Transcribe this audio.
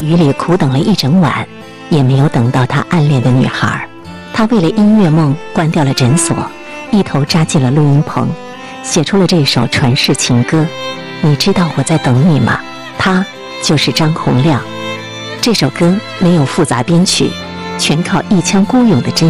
雨里苦等了一整晚，也没有等到他暗恋的女孩。他为了音乐梦关掉了诊所，一头扎进了录音棚，写出了这首传世情歌。你知道我在等你吗？他就是张洪量。这首歌没有复杂编曲，全靠一腔孤勇的真